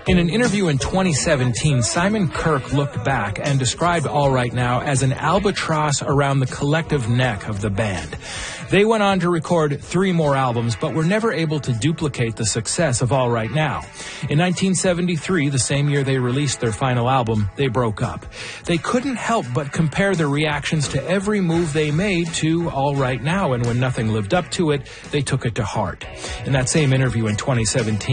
In an interview in 2017, Simon Kirke looked back and described All Right Now as an albatross around the collective neck of the band. They went on to record 3 more albums, but were never able to duplicate the success of All Right Now. In 1973, the same year they released their final album, they broke up. They couldn't help but compare their reactions to every move they made to All Right Now, and when nothing lived up to it, they took it to heart. In that same interview in 2017,